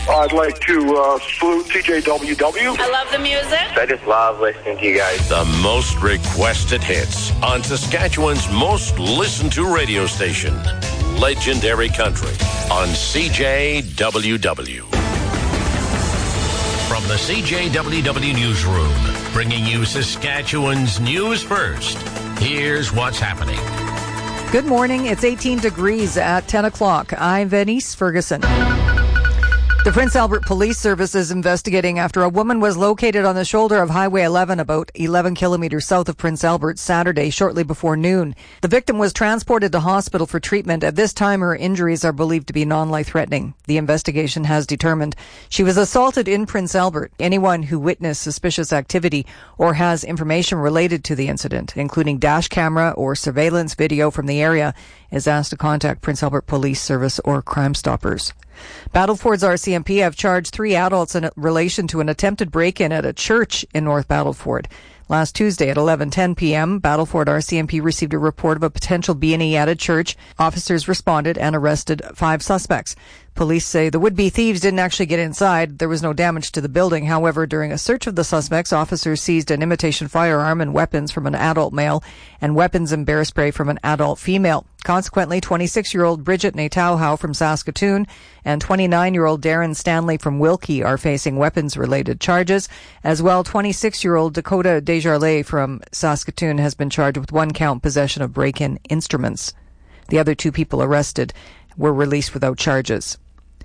I'd like to salute CJWW. I love the music. I just love listening to you guys. The most requested hits on Saskatchewan's most listened to radio station, Legendary Country, on CJWW. From the CJWW Newsroom, bringing you Saskatchewan's news first. Here's what's happening. Good morning. It's 18 degrees at 10 o'clock. I'm Venice Ferguson. The Prince Albert Police Service is investigating after a woman was located on the shoulder of Highway 11 about 11 kilometers south of Prince Albert Saturday shortly before noon. The victim was transported to hospital for treatment. At this time, her injuries are believed to be non-life-threatening. The investigation has determined she was assaulted in Prince Albert. Anyone who witnessed suspicious activity or has information related to the incident, including dash camera or surveillance video from the area, is asked to contact Prince Albert Police Service or Crime Stoppers. Battleford's RCMP have charged 3 adults in relation to an attempted break-in at a church in North Battleford. Last Tuesday at 11:10 p.m., Battleford RCMP received a report of a potential B&E at a church. Officers responded and arrested 5 suspects. Police say the would-be thieves didn't actually get inside. There was no damage to the building. However, during a search of the suspects, officers seized an imitation firearm and weapons from an adult male and weapons and bear spray from an adult female. Consequently, 26-year-old Bridget Natauhau from Saskatoon and 29-year-old Darren Stanley from Wilkie are facing weapons-related charges. As well, 26-year-old Dakota Desjardins from Saskatoon has been charged with 1-count possession of break-in instruments. The other 2 people arrested were released without charges.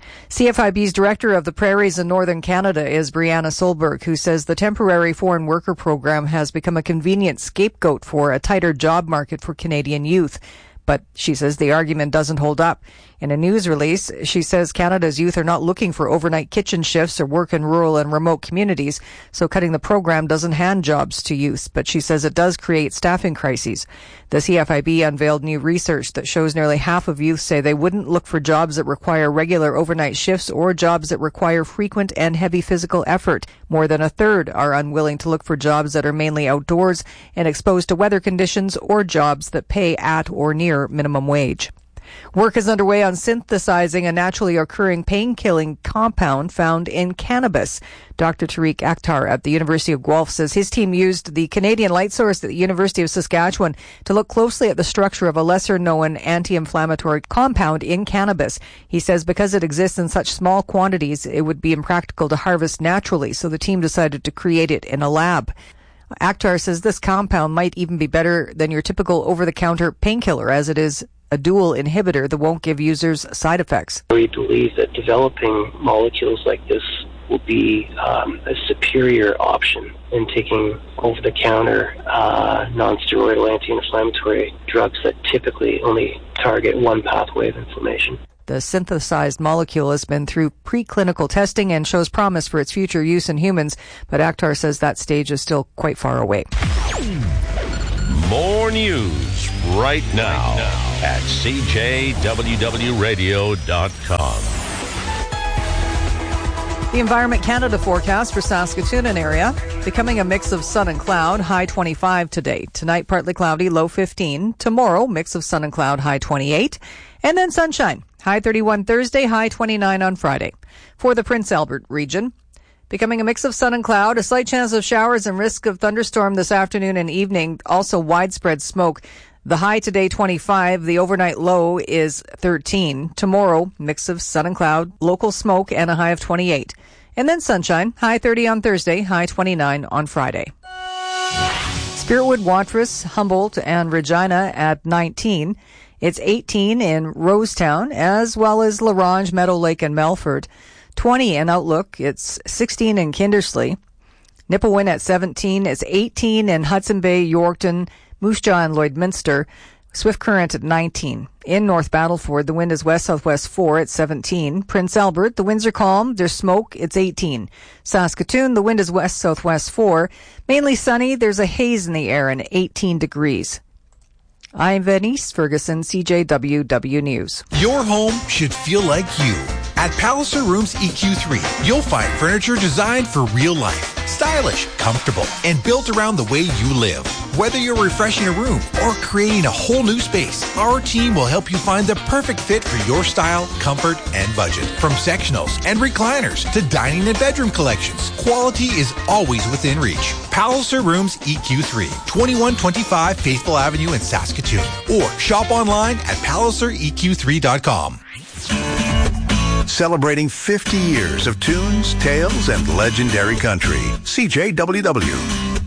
CFIB's Director of the Prairies in Northern Canada is Brianna Solberg, who says the temporary foreign worker program has become a convenient scapegoat for a tighter job market for Canadian youth. But she says the argument doesn't hold up. In a news release, she says Canada's youth are not looking for overnight kitchen shifts or work in rural and remote communities, so cutting the program doesn't hand jobs to youth, but she says it does create staffing crises. The CFIB unveiled new research that shows nearly half of youth say they wouldn't look for jobs that require regular overnight shifts or jobs that require frequent and heavy physical effort. More than a third are unwilling to look for jobs that are mainly outdoors and exposed to weather conditions or jobs that pay at or near minimum wage. Work is underway on synthesizing a naturally occurring pain-killing compound found in cannabis. Dr. Tariq Akhtar at the University of Guelph says his team used the Canadian light source at the University of Saskatchewan to look closely at the structure of a lesser-known anti-inflammatory compound in cannabis. He says because it exists in such small quantities, it would be impractical to harvest naturally, so the team decided to create it in a lab. Akhtar says this compound might even be better than your typical over-the-counter painkiller, as it is a dual inhibitor that won't give users side effects. We believe that developing molecules like this will be a superior option in taking over-the-counter non-steroidal anti-inflammatory drugs that typically only target one pathway of inflammation. The synthesized molecule has been through preclinical testing and shows promise for its future use in humans, but Akhtar says that stage is still quite far away. More news right now at CJWWradio.com. The Environment Canada forecast for Saskatoon and area, becoming a mix of sun and cloud, high 25 today. Tonight, partly cloudy, low 15. Tomorrow, mix of sun and cloud, high 28. And then sunshine, high 31 Thursday, high 29 on Friday. For the Prince Albert region, becoming a mix of sun and cloud, a slight chance of showers and risk of thunderstorm this afternoon and evening. Also widespread smoke. The high today, 25. The overnight low is 13. Tomorrow, mix of sun and cloud, local smoke, and a high of 28. And then sunshine, high 30 on Thursday, high 29 on Friday. Spiritwood, Watrous, Humboldt, and Regina at 19. It's 18 in Rosetown, as well as La Ronge, Meadow Lake, and Melfort. 20 in Outlook. It's 16 in Kindersley. Nipawin at 17. It's 18 in Hudson Bay, Yorkton, Moose Jaw, and Lloydminster. Swift Current at 19. In North Battleford, the wind is west-southwest 4 at 17. Prince Albert, the winds are calm. There's smoke. It's 18. Saskatoon, the wind is west-southwest 4. Mainly sunny. There's a haze in the air and 18 degrees. I'm Venice Ferguson, CJWW News. Your home should feel like you. At Palliser Rooms EQ3, you'll find furniture designed for real life. Stylish, comfortable, and built around the way you live. Whether you're refreshing a room or creating a whole new space, our team will help you find the perfect fit for your style, comfort, and budget. From sectionals and recliners to dining and bedroom collections, quality is always within reach. Palliser Rooms EQ3, 2125 Faithful Avenue in Saskatoon. Or shop online at PalliserEQ3.com. Celebrating 50 years of tunes, tales, and legendary country. CJWW.